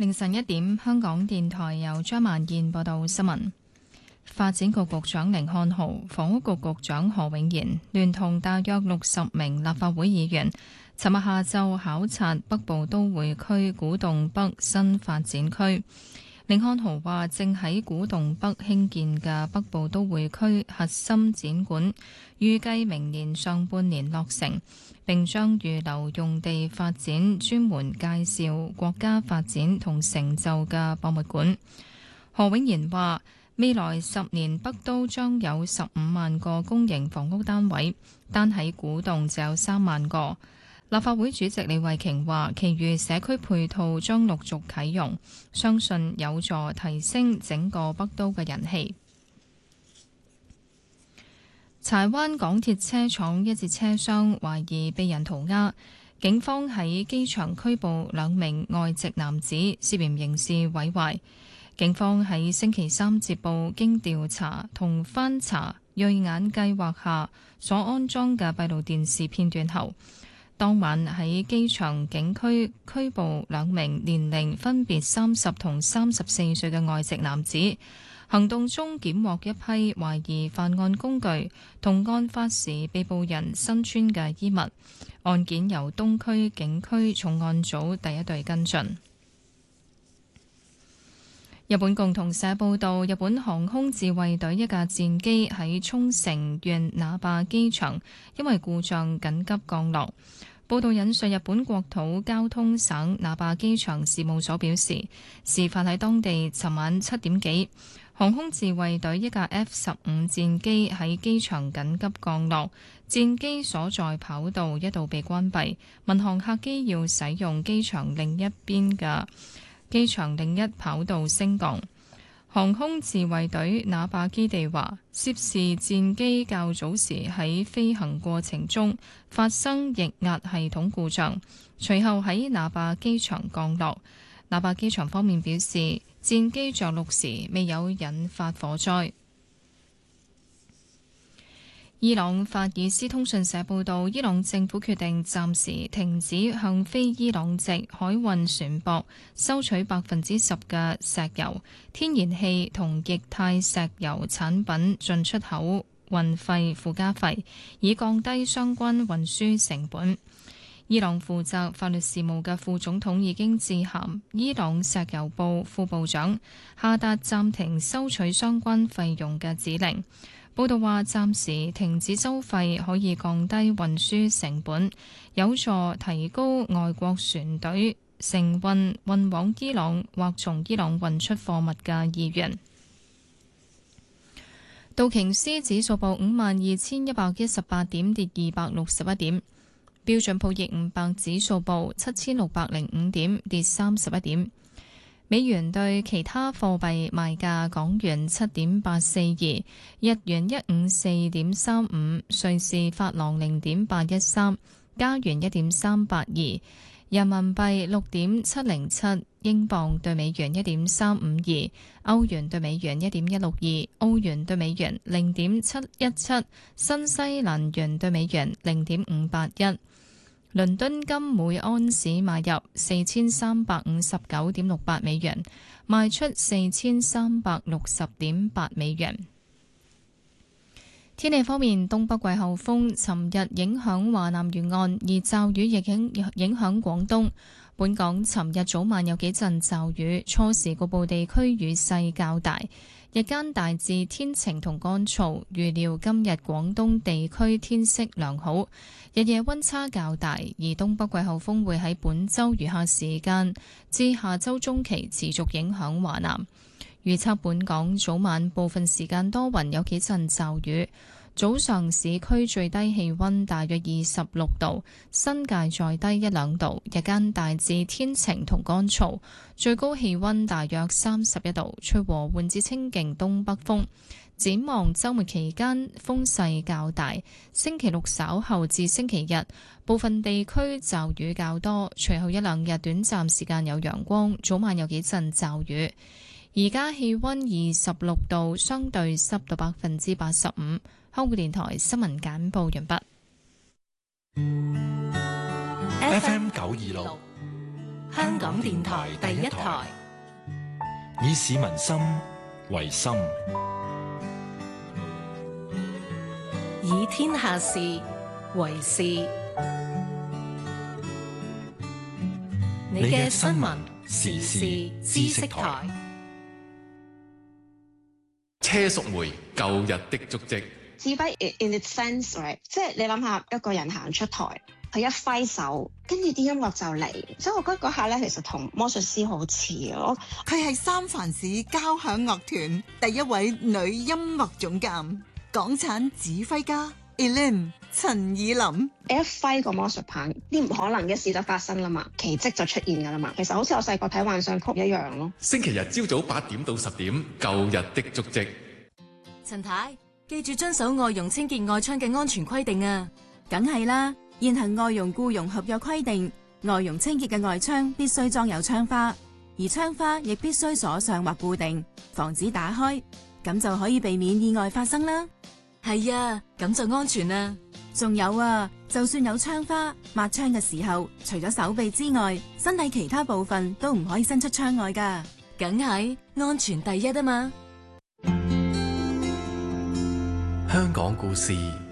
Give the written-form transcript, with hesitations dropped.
凌晨1點，香港電台由張萬燕報道新聞。發展局局長甯漢豪、房屋局局長何永賢聯同大約60名立法會議員，尋日下晝考察北部都會區古洞北新發展區。甯漢豪話，正喺古洞北興建嘅北部都會區核心展館，預計明年上半年落成，並將預留用地發展專門介紹國家發展同成就嘅博物館。何永賢話，未來10年北都將有15萬個公營房屋單位，單喺古洞就有3萬個。立法會主席李慧瓊話，其餘社區配套將陸續啟用，相信有助提升整個北都嘅人氣。柴灣港鐵車廠一節車廂懷疑被人塗鴉，警方喺機場拘捕2名外籍男子，涉嫌刑事毀壞。警方喺星期3接報，經調查同翻查銳眼計劃下所安裝嘅閉路電視片段後，當晚喺機場警區拘捕2名年齡分別30同34歲嘅外籍男子。行動中檢獲一批懷疑犯案工具同案發時被捕人身穿嘅衣物。案件由東區警區重案組第一隊跟進。日本共同社報道，日本航空自衛隊一架戰機喺沖繩縣那霸機場因為故障緊急降落。報道引述日本國土交通省那霸機場事務所表示，事發喺當地尋晚7點幾，航空自衛隊一架 F-15戰機喺機場緊急降落，戰機所在跑道一度被關閉，民航客機要使用機場另一跑道升降。航空自衛隊那霸基地話，涉事戰機較早時喺飛行過程中發生液壓系統故障，隨後喺那霸機場降落。那霸機場方面表示，戰機着陸時未有引發火災。伊朗法爾斯通訊社報道，伊朗政府決定暫時停止向非伊朗籍海運船舶收取10%嘅石油、天然氣同液態石油產品進出口運費附加費，以降低相關運輸成本。伊朗負責法律事務嘅副總統已經致函伊朗石油部副部長，下達暫停收取相關費用嘅指令。報道話，暫時停止收費可以降低運輸成本，有助提高外國船隊承運運往伊朗或從伊朗運出貨物嘅意願。道瓊斯指數報52,118點，跌261點；標準普爾500指數報7,605點，跌31點。美元對其他貨幣賣價：港元7.842，日元154.35，瑞士法郎0.813，加元1.382，人民幣6.707，英鎊對美元1.352，歐元對美元1.162，澳元對美元0.717，新西蘭元對美元0.581。倫敦金每安士買入4359.68美元，賣出4360.8美元。天氣方面，東北季候風尋日影響華南沿岸，而驟雨亦影響廣東。本港尋日早晚有幾陣驟雨，初時局部地區雨勢較大，日間大致天晴同乾燥。預料今日廣東地區天色良好，日夜溫差較大，而東北季候風會喺本週餘下時間至下週中期持續影響華南。預測本港早晚部分時間多雲，有幾陣驟雨。早上市區最低氣溫大約26度，新界再低1-2度。日間大致天晴同乾燥，最高氣溫大約31度，吹和緩至清勁東北風。展望週末期間風勢較大，星期六稍後至星期日部分地區驟雨較多，隨後1-2日短暫時間有陽光，早晚有幾陣驟雨。而家氣溫26度，相對濕度85%。香港電台新聞簡報完畢。 FM 926 香港電台第一台， 以市民心為心， 以天下事為事。你嘅新聞時事知識台， 車淑梅舊日的足跡。 指揮 in its sense， right？ 即係你諗下一個人行出台，佢一揮手，跟住啲音樂就嚟，所以我覺得嗰下咧其實同魔術師好似咯。 佢係三藩市交響樂團第一位女音樂總監，港產指揮家 Elaine 陳以琳。 你一揮個魔術棒，啲唔可能嘅事就發生啦嘛，奇蹟就出現噶啦嘛。其實好似我細個睇幻想曲一樣咯。 星期日朝早8點到10點，舊日的足跡。 陳太，記住遵守外傭清潔外窗嘅安全規定啊！梗係啦，現行外傭僱傭合約規定，外傭清潔嘅外窗必須裝有窗花，而窗花亦必須鎖上或固定，防止打開，咁就可以避免意外發生啦。係啊，咁就安全啦。仲有啊，就算有窗花，抹窗嘅時候，除咗手臂之外，身體其他部分都唔可以伸出窗外噶。梗係安全第一啊嘛！ 香港故事